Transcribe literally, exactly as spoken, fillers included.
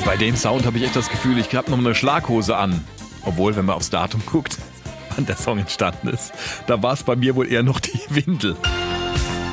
bei dem Sound habe ich echt das Gefühl, ich habe noch eine Schlaghose an. Obwohl, wenn man aufs Datum guckt, wann der Song entstanden ist, da war es bei mir wohl eher noch die Windel.